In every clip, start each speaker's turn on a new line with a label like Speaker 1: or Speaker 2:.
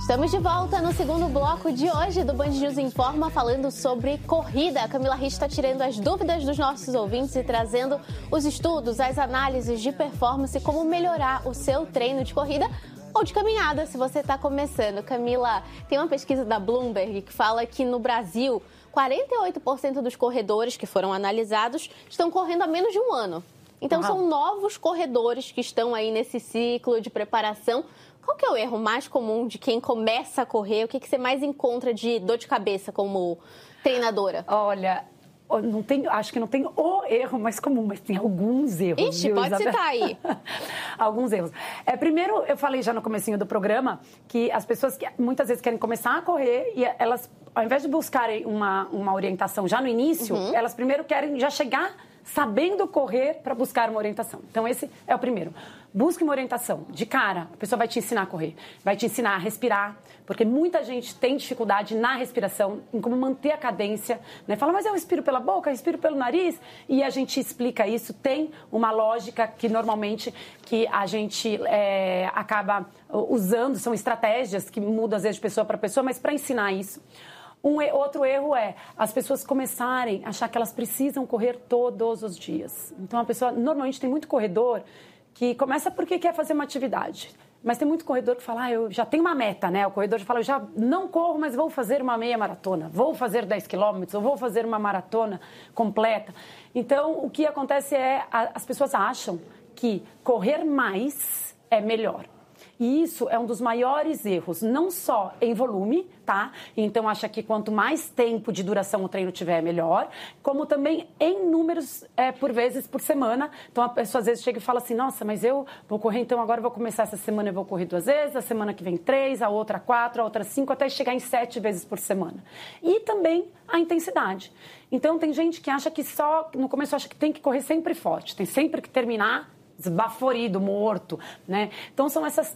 Speaker 1: Estamos de volta no segundo bloco de hoje do Band News Informa, falando sobre corrida. A Camila Risch está tirando as dúvidas dos nossos ouvintes e trazendo os estudos, as análises de performance, como melhorar o seu treino de corrida ou de caminhada, se você está começando. Camila, tem uma pesquisa da Bloomberg que fala que no Brasil, 48% dos corredores que foram analisados estão correndo há menos de um ano. Então, são novos corredores que estão aí nesse ciclo de preparação. Qual que é o erro mais comum de quem começa a correr? O que você mais encontra de dor de cabeça como treinadora?
Speaker 2: Olha, acho que não tem o erro mais comum, mas tem alguns erros.
Speaker 1: Ixi, pode citar aí.
Speaker 2: Alguns erros. Primeiro, eu falei já no comecinho do programa que as pessoas que muitas vezes querem começar a correr e elas, ao invés de buscarem uma orientação já no início, elas primeiro querem já chegar sabendo correr para buscar uma orientação. Então, esse é o primeiro. Busque uma orientação. De cara, a pessoa vai te ensinar a correr. Vai te ensinar a respirar, porque muita gente tem dificuldade na respiração, em como manter a cadência, né? Fala, mas eu respiro pela boca, eu respiro pelo nariz, e a gente explica isso. Tem uma lógica que normalmente que a gente acaba usando, são estratégias que mudam às vezes de pessoa para pessoa, mas para ensinar isso. Outro erro é as pessoas começarem a achar que elas precisam correr todos os dias. Então, a pessoa, normalmente tem muito corredor que começa porque quer fazer uma atividade. Mas tem muito corredor que fala, eu já tenho uma meta, né? O corredor já fala, eu já não corro, mas vou fazer uma meia maratona, vou fazer 10 quilômetros, ou vou fazer uma maratona completa. Então, o que acontece é, as pessoas acham que correr mais é melhor. E isso é um dos maiores erros, não só em volume, tá? Então, acha que quanto mais tempo de duração o treino tiver, melhor. Como também em números, por vezes, por semana. Então, a pessoa às vezes chega e fala assim, nossa, mas eu vou correr, então agora eu vou começar essa semana, eu vou correr 2 vezes, a semana que vem 3, a outra 4, a outra 5, até chegar em 7 vezes por semana. E também a intensidade. Então, tem gente que acha que no começo acha que tem que correr sempre forte, tem sempre que terminar esbaforido, morto, né? Então são esses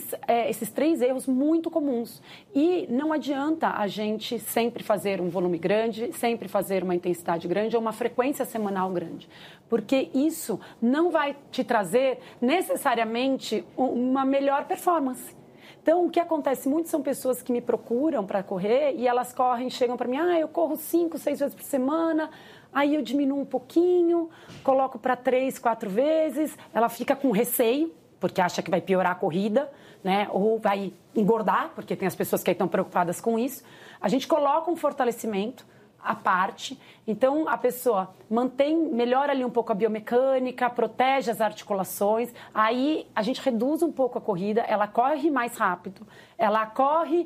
Speaker 2: três erros muito comuns. E não adianta a gente sempre fazer um volume grande, sempre fazer uma intensidade grande ou uma frequência semanal grande. Porque isso não vai te trazer necessariamente uma melhor performance. Então, o que acontece muito são pessoas que me procuram para correr e elas chegam para mim, eu corro 5, 6 vezes por semana, aí eu diminuo um pouquinho, coloco para 3, 4 vezes, ela fica com receio, porque acha que vai piorar a corrida, né? Ou vai engordar, porque tem as pessoas que estão preocupadas com isso. A gente coloca um fortalecimento à parte, então a pessoa melhora ali um pouco a biomecânica, protege as articulações, aí a gente reduz um pouco a corrida, ela corre mais rápido, ela corre,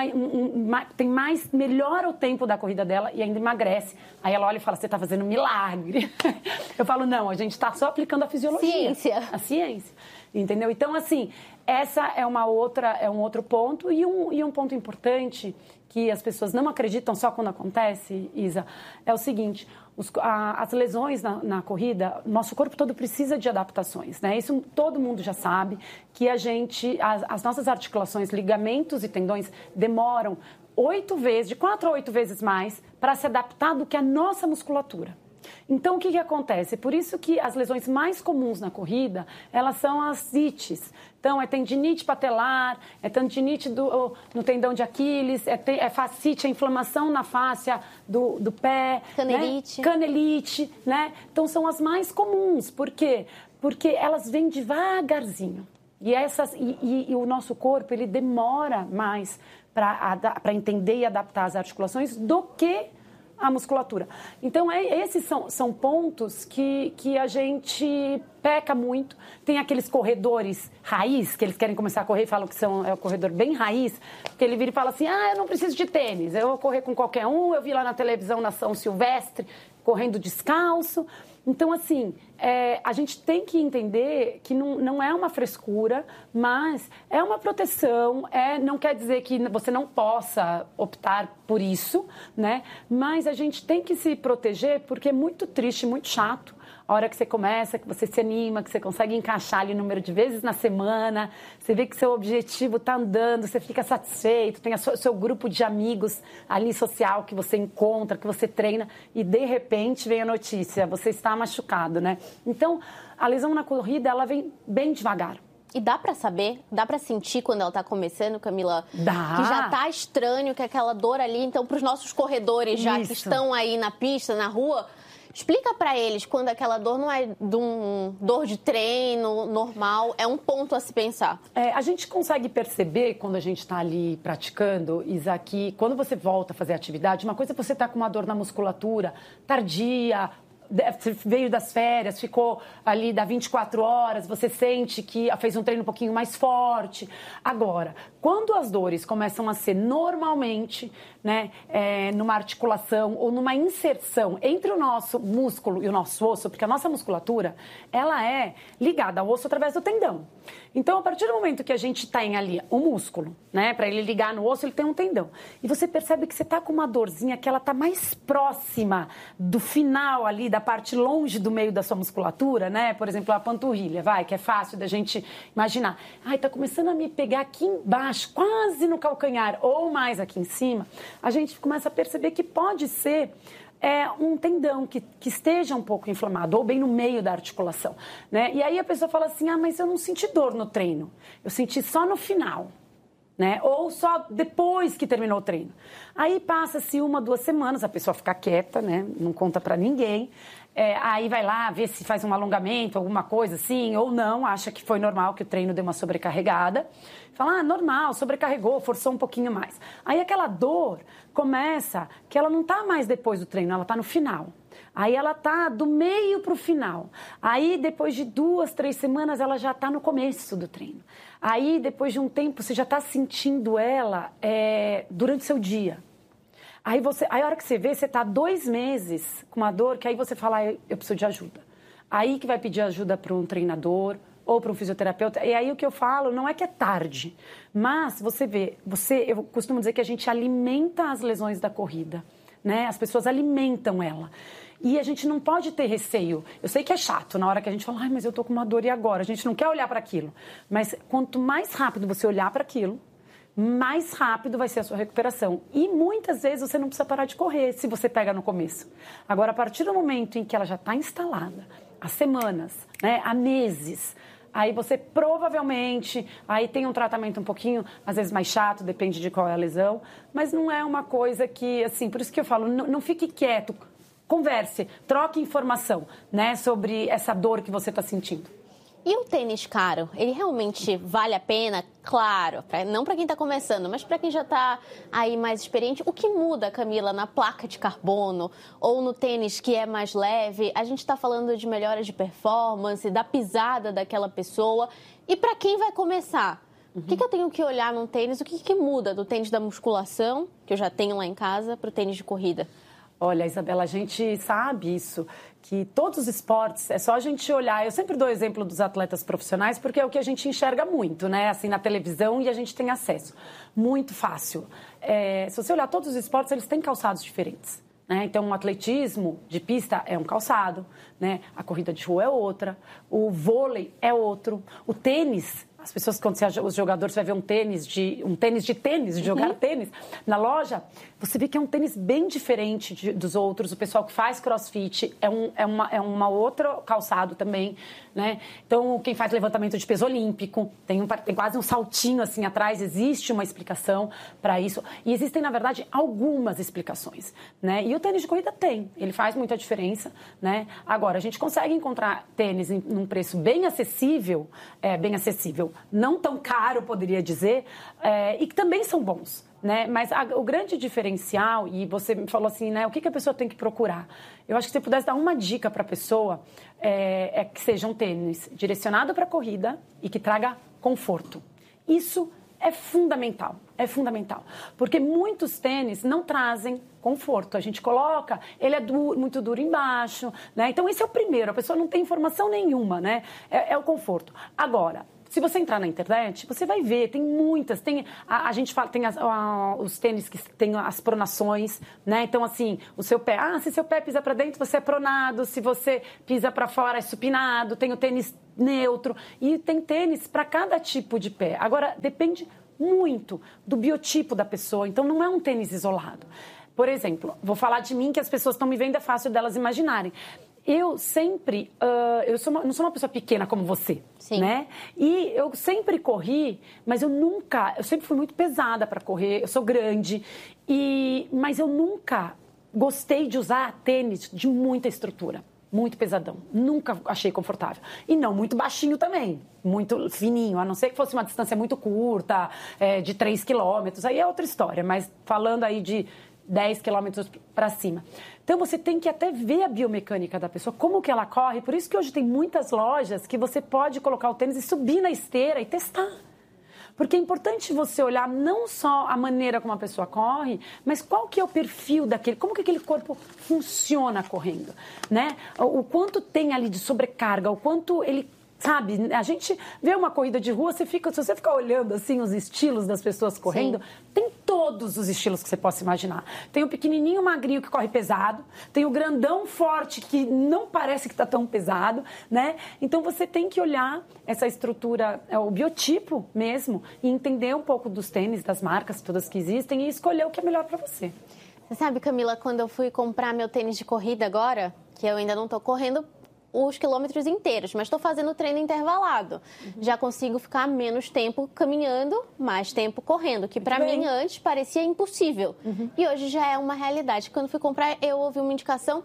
Speaker 2: melhora o tempo da corrida dela e ainda emagrece. Aí ela olha e fala, você está fazendo um milagre. Eu falo, não, a gente está só aplicando a fisiologia. A ciência. Entendeu? Então, assim, essa é um outro ponto e um ponto importante que as pessoas não acreditam só quando acontece, Isa, é o seguinte, as lesões na corrida, nosso corpo todo precisa de adaptações, né? Isso todo mundo já sabe, que as nossas articulações, ligamentos e tendões demoram de 4 a 8 vezes mais para se adaptar do que a nossa musculatura. Então, o que acontece? Por isso que as lesões mais comuns na corrida, elas são as ites. Então, é tendinite patelar, é tendinite no tendão de Aquiles, é fascite, é inflamação na fácia do pé.
Speaker 1: Canelite.
Speaker 2: Né? Canelite, né? Então, são as mais comuns. Por quê? Porque elas vêm devagarzinho. E o nosso corpo, ele demora mais para entender e adaptar as articulações do que a musculatura. Então, esses são pontos que a gente peca muito. Tem aqueles corredores raiz, que eles querem começar a correr e falam que é o corredor bem raiz, que ele vira e fala assim, eu não preciso de tênis, eu vou correr com qualquer um, eu vi lá na televisão na São Silvestre, correndo descalço. Então, assim, a gente tem que entender que não é uma frescura, mas é uma proteção, não quer dizer que você não possa optar por isso, né? Mas a gente tem que se proteger porque é muito triste, muito chato a hora que você começa, que você se anima, que você consegue encaixar ali o número de vezes na semana, você vê que seu objetivo está andando, você fica satisfeito, tem o seu grupo de amigos ali social que você encontra, que você treina e de repente vem a notícia, você está machucado, né? Então, a lesão na corrida, ela vem bem devagar.
Speaker 1: E dá pra saber, dá pra sentir quando ela tá começando, Camila?
Speaker 2: Dá.
Speaker 1: Que já tá estranho, que aquela dor ali. Então, pros nossos corredores já que estão aí na pista, na rua, explica pra eles quando aquela dor não é dor de treino normal, é um ponto a se pensar.
Speaker 2: A gente consegue perceber quando a gente tá ali praticando, Isa, que quando você volta a fazer atividade, uma coisa é você tá com uma dor na musculatura tardia, veio das férias, ficou ali dá 24 horas, você sente que fez um treino um pouquinho mais forte. Agora, quando as dores começam a ser normalmente, né, numa articulação ou numa inserção entre o nosso músculo e o nosso osso, porque a nossa musculatura, ela é ligada ao osso através do tendão. Então, a partir do momento que a gente tem ali o músculo, né, para ele ligar no osso, ele tem um tendão. E você percebe que você tá com uma dorzinha que ela tá mais próxima do final ali, da parte longe do meio da sua musculatura, né? Por exemplo, a panturrilha, que é fácil da gente imaginar. Ai, tá começando a me pegar aqui embaixo, quase no calcanhar, ou mais aqui em cima. A gente começa a perceber que pode ser um tendão que esteja um pouco inflamado, ou bem no meio da articulação, né? E aí a pessoa fala assim, mas eu não senti dor no treino, eu senti só no final, né? Ou só depois que terminou o treino. Aí passa-se 1, 2 semanas, a pessoa fica quieta, né? Não conta pra ninguém. Aí vai lá ver se faz um alongamento, alguma coisa assim, ou não, acha que foi normal, que o treino deu uma sobrecarregada. Fala, normal, sobrecarregou, forçou um pouquinho mais. Aí aquela dor começa, que ela não tá mais depois do treino, ela tá no final. Aí ela tá do meio pro final. Aí depois de 2, 3 semanas ela já tá no começo do treino. Aí depois de um tempo você já tá sentindo ela durante o seu dia. Aí a hora que você vê, você tá 2 meses com uma dor que aí você fala, eu preciso de ajuda. Aí que vai pedir ajuda para um treinador ou para um fisioterapeuta. E aí o que eu falo não é que é tarde, mas você vê, eu costumo dizer que a gente alimenta as lesões da corrida, né? As pessoas alimentam ela. E a gente não pode ter receio. Eu sei que é chato na hora que a gente fala, mas eu tô com uma dor e agora? A gente não quer olhar para aquilo. Mas quanto mais rápido você olhar para aquilo, mais rápido vai ser a sua recuperação. E muitas vezes você não precisa parar de correr se você pega no começo. Agora, a partir do momento em que ela já está instalada, há semanas, né, há meses, aí você provavelmente, aí tem um tratamento um pouquinho, às vezes mais chato, depende de qual é a lesão, mas não é uma coisa que, assim, por isso que eu falo, não fique quieto, converse, troque informação, né, sobre essa dor que você está sentindo.
Speaker 1: E um tênis caro, ele realmente vale a pena? Claro, não para quem está começando, mas para quem já está aí mais experiente. O que muda, Camila, na placa de carbono ou no tênis que é mais leve? A gente está falando de melhoras de performance, da pisada daquela pessoa. E para quem vai começar? O que eu tenho que olhar num tênis? O que muda do tênis da musculação, que eu já tenho lá em casa, para o tênis de corrida?
Speaker 2: Olha, Isabela, a gente sabe isso, que todos os esportes, é só a gente olhar. Eu sempre dou o exemplo dos atletas profissionais, porque é o que a gente enxerga muito, né? Assim, na televisão, e a gente tem acesso. Muito fácil. Se você olhar todos os esportes, eles têm calçados diferentes, né? Então, o atletismo de pista é um calçado, né? A corrida de rua é outra, o vôlei é outro, o tênis... As pessoas, quando os jogadores, você vai ver um tênis de jogar tênis na loja, você vê que é um tênis bem diferente dos outros. O pessoal que faz crossfit é uma outra calçado também, né? Então, quem faz levantamento de peso olímpico, tem quase um saltinho assim atrás, existe uma explicação para isso. E existem, na verdade, algumas explicações, né? E o tênis de corrida ele faz muita diferença, né? Agora, a gente consegue encontrar tênis num preço bem acessível, não tão caro, poderia dizer, e que também são bons, né? Mas o grande diferencial, e você me falou assim, né? O que a pessoa tem que procurar? Eu acho que se você pudesse dar uma dica para a pessoa, é que seja um tênis direcionado para a corrida e que traga conforto. Isso é fundamental, porque muitos tênis não trazem conforto. A gente coloca, ele é muito duro embaixo, né? Então, esse é o primeiro, a pessoa não tem informação nenhuma, né? É o conforto. Agora, se você entrar na internet, você vai ver, tem muitas, a gente fala, tem os tênis que tem as pronações, né? Então, assim, o seu pé, se seu pé pisa para dentro, você é pronado, se você pisa para fora, é supinado, tem o tênis neutro, e tem tênis para cada tipo de pé. Agora, depende muito do biotipo da pessoa, então não é um tênis isolado. Por exemplo, vou falar de mim, que as pessoas estão me vendo, é fácil delas imaginarem. Eu sempre, não sou uma pessoa pequena como você,
Speaker 1: Sim.
Speaker 2: né? E eu sempre corri, mas eu sempre fui muito pesada para correr, eu sou grande, mas eu nunca gostei de usar tênis de muita estrutura, muito pesadão, nunca achei confortável. E não muito baixinho também, muito fininho, a não ser que fosse uma distância muito curta, de 3 quilômetros, aí é outra história, mas falando aí de 10 quilômetros para cima. Então, você tem que até ver a biomecânica da pessoa, como que ela corre. Por isso que hoje tem muitas lojas que você pode colocar o tênis e subir na esteira e testar. Porque é importante você olhar não só a maneira como a pessoa corre, mas qual que é o perfil daquele, como que aquele corpo funciona correndo, né? O quanto tem ali de sobrecarga, o quanto ele... Sabe, a gente vê uma corrida de rua, se você ficar olhando assim os estilos das pessoas correndo, sim, tem todos os estilos que você possa imaginar. Tem o pequenininho magrinho que corre pesado, tem o grandão forte que não parece que está tão pesado, né? Então você tem que olhar essa estrutura, o biotipo mesmo, e entender um pouco dos tênis, das marcas todas que existem e escolher o que é melhor para você.
Speaker 1: Você sabe, Camila, quando eu fui comprar meu tênis de corrida agora, que eu ainda não estou correndo os quilômetros inteiros, mas estou fazendo treino intervalado. Já consigo ficar menos tempo caminhando, mais tempo correndo, que para mim antes parecia impossível. E hoje já é uma realidade. Quando fui comprar, eu ouvi uma indicação,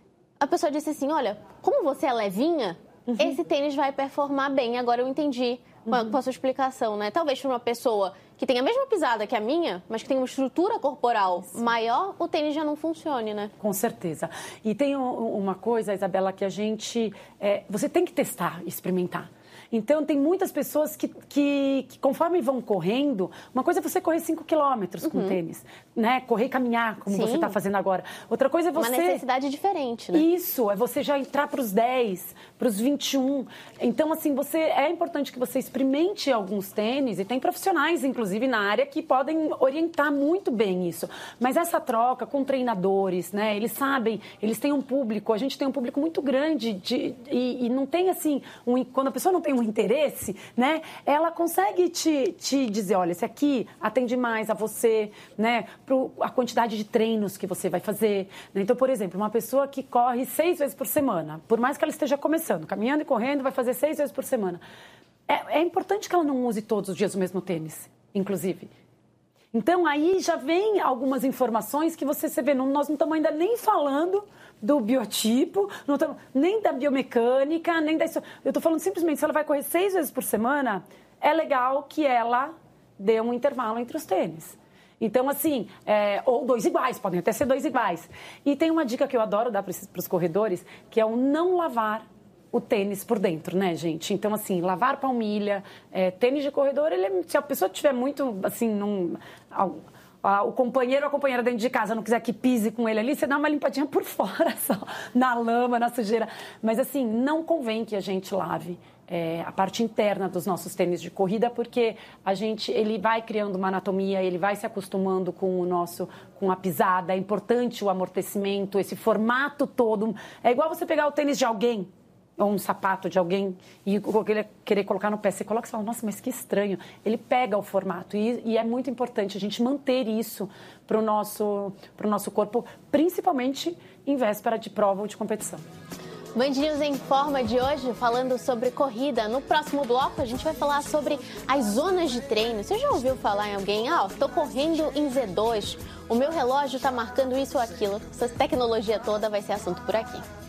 Speaker 1: a pessoa disse assim, olha, como você é levinha, esse tênis vai performar bem. Agora eu entendi com a sua explicação, né? Talvez para uma pessoa que tem a mesma pisada que a minha, mas que tem uma estrutura corporal maior, o tênis já não funcione, né?
Speaker 2: Com certeza. E tem uma coisa, Isabela, que a gente... você tem que testar, experimentar. Então, tem muitas pessoas que conforme vão correndo, uma coisa é você correr 5 quilômetros com tênis, né? Correr e caminhar, como você está fazendo agora. Outra coisa é você...
Speaker 1: Uma necessidade diferente, né?
Speaker 2: Isso, é você já entrar para os 10, para os 21. Então, assim, é importante que você experimente alguns tênis, e tem profissionais, inclusive, na área, que podem orientar muito bem isso. Mas essa troca com treinadores, né? Eles sabem, eles têm um público, a gente tem um público muito grande, e não tem, assim, quando a pessoa não tem um interesse, né? Ela consegue te dizer, olha, esse aqui atende mais a você, né? A quantidade de treinos que você vai fazer. Né? Então, por exemplo, uma pessoa que corre 6 vezes por semana, por mais que ela esteja começando, caminhando e correndo, vai fazer 6 vezes por semana. É importante que ela não use todos os dias o mesmo tênis, inclusive. Então, aí já vem algumas informações que você vê, nós não estamos ainda nem falando do biotipo, nem da biomecânica, nem da... Eu estou falando simplesmente, se ela vai correr 6 vezes por semana, é legal que ela dê um intervalo entre os tênis. Então, assim, ou 2 iguais, podem até ser 2 iguais. E tem uma dica que eu adoro dar para os corredores, que é o não lavar o tênis por dentro, né, gente? Então, assim, lavar palmilha, tênis de corredor, se a pessoa tiver muito, assim, o companheiro ou a companheira dentro de casa não quiser que pise com ele ali, você dá uma limpadinha por fora só, na lama, na sujeira. Mas, assim, não convém que a gente lave a parte interna dos nossos tênis de corrida, porque ele vai criando uma anatomia, ele vai se acostumando com a pisada, é importante o amortecimento, esse formato todo. É igual você pegar o tênis de alguém, ou um sapato de alguém, e querer colocar no pé. Você coloca e fala, nossa, mas que estranho. Ele pega o formato. E é muito importante a gente manter isso para o nosso corpo, principalmente em véspera de prova ou de competição.
Speaker 1: Band News em Forma de hoje, falando sobre corrida. No próximo bloco, a gente vai falar sobre as zonas de treino. Você já ouviu falar em alguém? Tô correndo em Z2, o meu relógio tá marcando isso ou aquilo. Essa tecnologia toda vai ser assunto por aqui.